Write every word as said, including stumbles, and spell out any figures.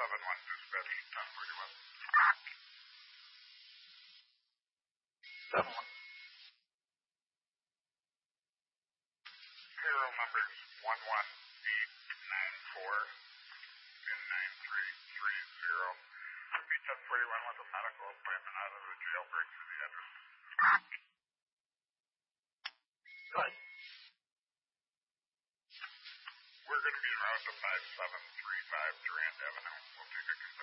seven one, dispatch ten forty-one. Seven one. Payroll numbers one one eight nine four and nine three three zero. Be ten forty-one with a medical appointment out of the jailbreak for the address. Good. We're going to be around to five seven three five Durand Avenue. We'll take a